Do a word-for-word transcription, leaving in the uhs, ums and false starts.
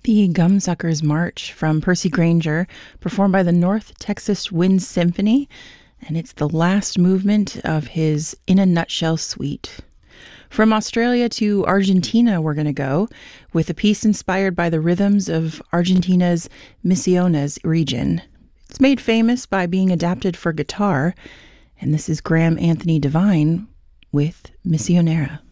The Gumsuckers March from Percy Grainger, performed by the North Texas Wind Symphony, and it's the last movement of his In a Nutshell suite. From Australia to Argentina, we're going to go with a piece inspired by the rhythms of Argentina's Misiones region. It's made famous by being adapted for guitar, and this is Graham Anthony Devine with Misionera.